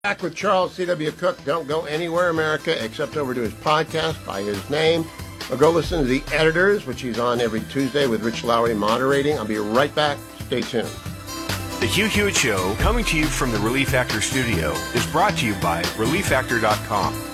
Back with Charles C.W. Cook. Don't go anywhere, America, except over to his podcast by his name. Or go listen to The Editors, which he's on every Tuesday with Rich Lowry moderating. I'll be right back. Stay tuned. The Hugh Hewitt Show, coming to you from the Relief Factor studio, is brought to you by ReliefFactor.com.